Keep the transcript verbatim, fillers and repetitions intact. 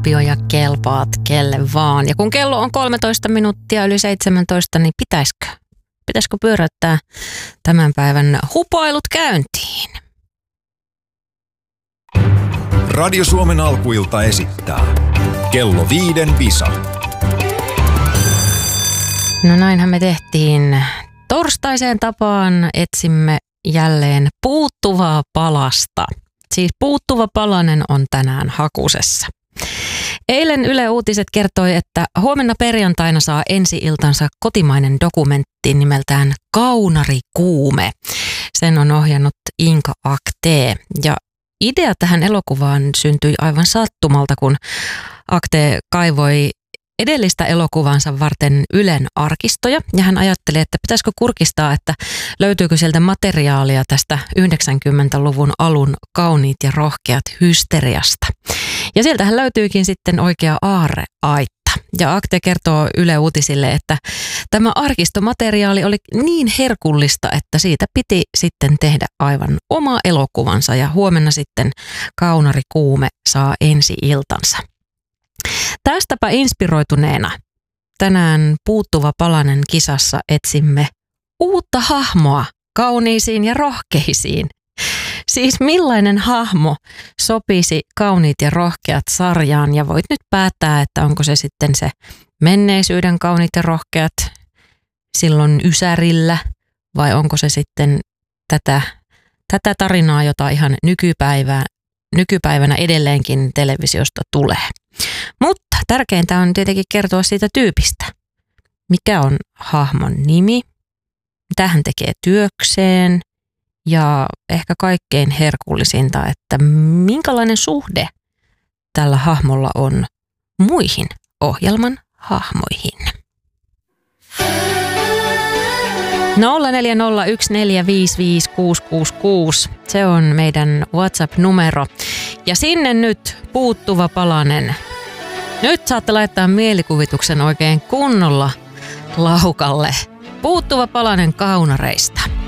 Kuopio ja kelpaat kelle vaan. Ja kun kello on kolmetoista minuuttia yli seitsemäntoista, niin pitäisikö, pitäisikö pyöräyttää tämän päivän hupailut käyntiin? Radio Suomen alkuilta esittää Kello viiden visa. No näinhän me tehtiin. Torstaiseen tapaan etsimme jälleen puuttuvaa palasta. Siis puuttuva palanen on tänään hakusessa. Eilen Yle Uutiset kertoi, että huomenna perjantaina saa ensi-iltansa kotimainen dokumentti nimeltään Kaunarikuume. Sen on ohjannut Inka Akte. Ja idea tähän elokuvaan syntyi aivan sattumalta, kun Akte kaivoi edellistä elokuvansa varten Ylen arkistoja, ja hän ajatteli, että pitäisikö kurkistaa, että löytyykö sieltä materiaalia tästä yhdeksänkymmentäluvun alun Kauniit ja rohkeat hysteriasta. Ja sieltähän löytyykin sitten oikea aarreaitta. Ja Akte kertoo Yle Uutisille, että tämä arkistomateriaali oli niin herkullista, että siitä piti sitten tehdä aivan oma elokuvansa, ja huomenna sitten Kaunarikuume saa ensi-iltansa. Tästäpä inspiroituneena tänään Puuttuva palanen kisassa etsimme uutta hahmoa kauniisiin ja rohkeisiin. Siis millainen hahmo sopisi Kauniit ja rohkeat sarjaan, ja voit nyt päättää, että onko se sitten se menneisyyden Kauniit ja rohkeat silloin Ysärillä, vai onko se sitten tätä, tätä tarinaa, jota ihan nykypäivää, nykypäivänä edelleenkin televisiosta tulee. Mutta tärkeintä on tietenkin kertoa siitä tyypistä. Mikä on hahmon nimi, mitä hän tekee työkseen ja ehkä kaikkein herkullisinta, että minkälainen suhde tällä hahmolla on muihin ohjelman hahmoihin. nolla neljä nolla yksi neljä viisi viisi kuusi kuusi kuusi. Se on meidän WhatsApp-numero. Ja sinne nyt puuttuva palanen. Nyt saatte laittaa mielikuvituksen oikein kunnolla laukalle. Puuttuva palanen kaunareista.